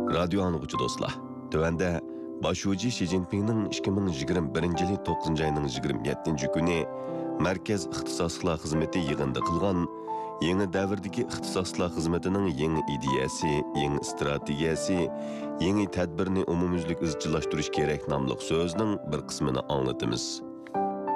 Radyo anlıqçı dostlar. Tövende Başuji Xi Jinping'nin 2021 yılı 9. ayının 27. günü Merkez İxtisaslıqlar Xizmeti yığında qılğan yeni davirdagi ixtisoslar xizmatining yangi ideyasi, yangi strategiyasi, yangi tadbirni umumyuzlik izchillashtirish kerak nomli so'zning bir qismini anglatamiz.